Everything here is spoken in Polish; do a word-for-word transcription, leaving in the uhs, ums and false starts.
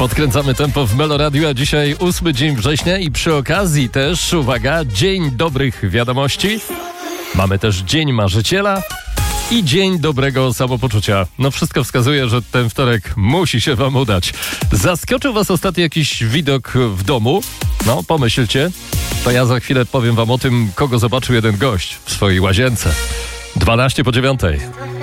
Podkręcamy tempo w Melo Radio, a dzisiaj ósmy dzień września i przy okazji też, uwaga, dzień dobrych wiadomości. Mamy też dzień marzyciela i dzień dobrego samopoczucia. No wszystko wskazuje, że ten wtorek musi się wam udać. Zaskoczył was ostatnio jakiś widok w domu? No pomyślcie, to ja za chwilę powiem wam o tym, kogo zobaczył jeden gość w swojej łazience. dwanaście po dziewiątej.